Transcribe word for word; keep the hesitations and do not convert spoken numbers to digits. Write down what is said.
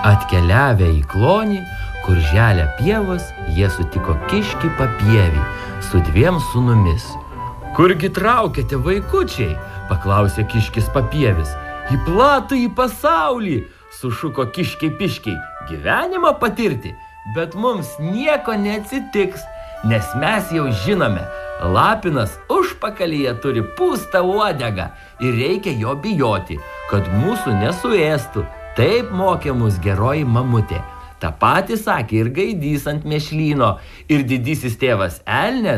Atkeliavę į klonį, kur želia pievos, jie sutiko kiškį papievį su dviem sūnumis. Kurgi traukiate, vaikučiai? Paklausė kiškis papievis. Į platųjį pasaulį, sušuko kiškiai piškiai, gyvenimą patirti, bet mums nieko neatsitiks, nes mes jau žinome, lapinas užpakalyje turi pūstą uodegą ir reikia jo bijoti, kad mūsų nesuėstų. Taip mokė mus geroji mamutė. Ta patį sakė ir gaidys ant mėšlyno, ir didysis tėvas elnias